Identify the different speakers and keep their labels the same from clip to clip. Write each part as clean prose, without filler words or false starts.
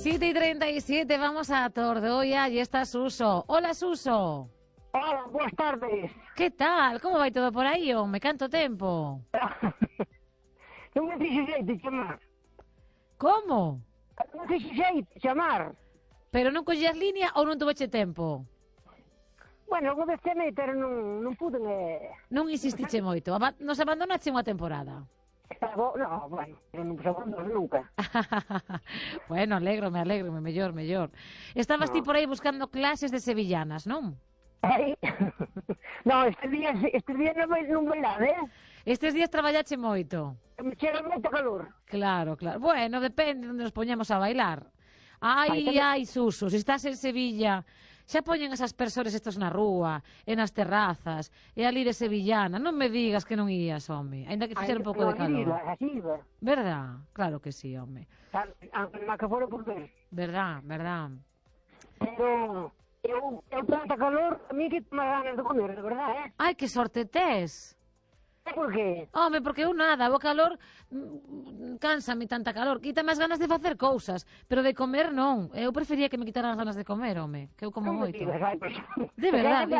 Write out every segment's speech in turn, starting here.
Speaker 1: 7:37, vamos a Tordoia y está Suso. Hola, Suso.
Speaker 2: Hola, boas tardes.
Speaker 1: Que tal? Como vai todo por aí, home? Canto tempo?
Speaker 2: Non me fixe xeito de chamar.
Speaker 1: Como?
Speaker 2: Non me fixe xeito de chamar.
Speaker 1: Pero non collías línea ou non tuveche tempo?
Speaker 2: Bueno, algo deste me, pero non pude.
Speaker 1: Non insistiche moito. Nos abandonache unha temporada.
Speaker 2: No, bueno, non nos abandono nunca.
Speaker 1: Bueno, alégrome, mellor. Estabas ti por aí buscando clases de sevillanas, non?
Speaker 2: Ai. No, estes días non bailade,
Speaker 1: Estes días traballache moito.
Speaker 2: Me chega moito calor.
Speaker 1: Claro. Bueno, depende onde nos poñamos a bailar. Ai, Suso, se estás en Sevilla, xa poñen esas aspersores estos na rúa, e nas terrazas, e ali de sevillana. Non me digas que non ías, home, ainda que fixera un pouco de calor.
Speaker 2: Iba.
Speaker 1: Verdad? Claro que sí, home.
Speaker 2: Aunque má que fora por ver.
Speaker 1: Verdad.
Speaker 2: Pero eu tanta calor, a mí que me ganas de comer, de verdade,
Speaker 1: Ai, que sorte tes.
Speaker 2: Por qué?
Speaker 1: Home, porque eu nada, o calor cánsame tanta calor, quítame as ganas de facer cousas, pero de comer non. Eu prefería que me quitaran as ganas de comer, home, que eu como moito. De verdad,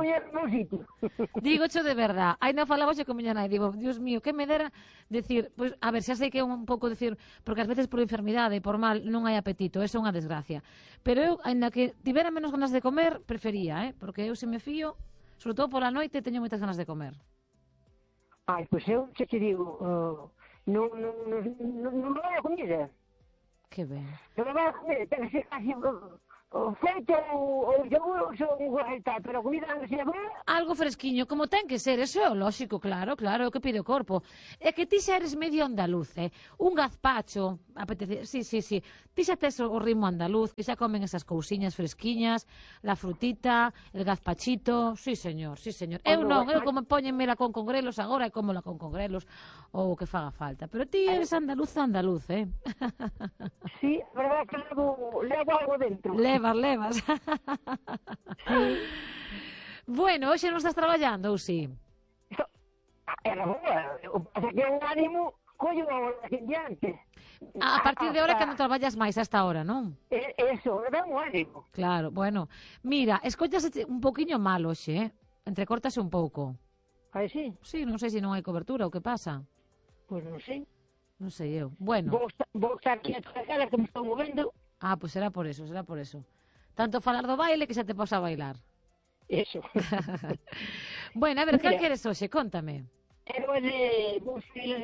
Speaker 1: Dígocho de verdad. Ainda falaba xe con miña nai, digo, Dios mío, que me dera decir, pois, a ver, xa sei que é un pouco decir, porque ás veces por enfermidade, por mal, non hai apetito, eso é unha desgracia. Pero eu, ainda que tivera menos ganas de comer, prefería, porque eu se me fío, sobre todo pola noite, teño moitas ganas de comer.
Speaker 2: Ai, pois eu xa te digo, non me vai a comida.
Speaker 1: Que ben.
Speaker 2: Non me vai a comida, ten que ser casi feito ou yogur ou tal, pero a comida non se vai.
Speaker 1: Algo fresquiño, como ten que ser, eso é o lóxico, claro, é o que pide o corpo. É que ti xa eres medio andaluz, un gazpacho, apetece, sí, ti xa tes o ritmo andaluz, que xa comen esas cousiñas fresquiñas, la frutita, el gazpachito, sí señor. Eu non, eu como póñenmela con congrelos agora e como la con congrelos ou o que faga falta, pero ti eres andaluz,
Speaker 2: Sí, a verdade que levo algo dentro.
Speaker 1: Levas.
Speaker 2: Sí.
Speaker 1: Bueno, hoxe non estás traballando, ou si?
Speaker 2: Era boa, o que pasa que o ánimo collo aquí diante.
Speaker 1: A partir de hora que non traballas máis hasta ahora, non?
Speaker 2: Eso, me dá un ánimo.
Speaker 1: Claro, bueno, mira, escoitas un poquinho mal hoxe, entrecórtase un pouco.
Speaker 2: Ai, sí?
Speaker 1: Sí, non sei se non hai cobertura, o que pasa?
Speaker 2: Pois non sei.
Speaker 1: Non sei eu. Bueno.
Speaker 2: Vou estar aquí a traballar, que me estou movendo.
Speaker 1: Ah, pois será por eso. Tanto falar do baile que xa te pos a bailar.
Speaker 2: Eso.
Speaker 1: Bueno, a ver, cal queres hoxe? Contame.
Speaker 2: Eu vou ser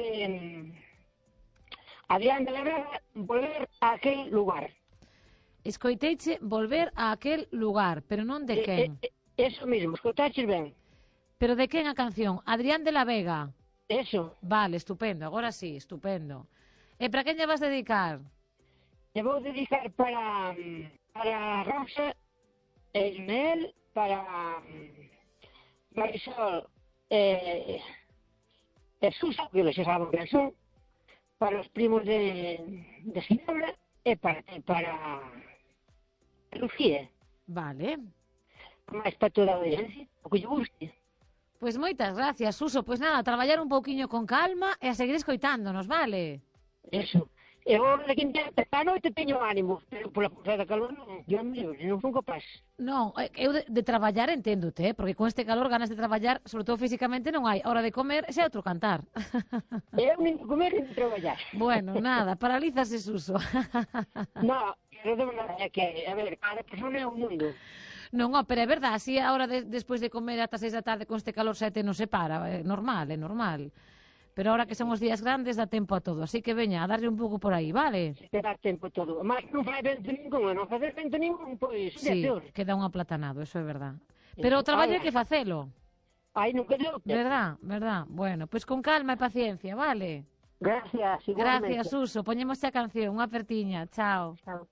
Speaker 2: Adrián de la Vega, volver a aquel lugar.
Speaker 1: Escoiteiche volver a aquel lugar, pero non de quen.
Speaker 2: Eso mismo, escoitaches ben.
Speaker 1: Pero de quen a canción? Adrián de la Vega.
Speaker 2: Eso.
Speaker 1: Vale, estupendo, agora sí, estupendo. E para quen lle vas dedicar?
Speaker 2: Le vou dedicar para Rosa, Ismael, para Marisol e Susa, que eles xa saben que son, para os primos de Ginebra e para Lucía.
Speaker 1: Vale.
Speaker 2: Máis para toda a audiencia, o que lle guste.
Speaker 1: Pois moitas gracias, Suso. Pois nada, a traballar un pouquiño con calma e a seguir escoitándonos, vale?
Speaker 2: Eso. E agora daqui en diante, a noite teño ánimo, pero pola portada calor non, Dios mío, non son capaz.
Speaker 1: Non, eu de traballar enténdote, porque con este calor ganas de traballar, sobre todo físicamente, non hai. A hora de comer, xa é outro cantar.
Speaker 2: Eu nin comer nin traballar.
Speaker 1: Bueno, nada, paralízase, Suso.
Speaker 2: No, pero de verdade, é que, a ver, cada persona é un mundo.
Speaker 1: Non, pero é verdade, así a hora despois de comer ata 6 da tarde con este calor xa non se para, é normal. Pero ahora que son os días grandes dá tempo a todo, así que veña, a darlle un pouco por aí, vale?
Speaker 2: Se dá tempo todo. Mas non fai vento ningún, non facer vento ningún, pois é
Speaker 1: sí,
Speaker 2: peor.
Speaker 1: Queda un aplatanado, eso é verdad. Pero o traballo hai que facelo.
Speaker 2: Ai, non quedou.
Speaker 1: Verdad. Bueno, pois con calma e paciencia, vale?
Speaker 2: Gracias, igualmente.
Speaker 1: Gracias, Suso. Poñemos a canción, unha apertiña. Chao.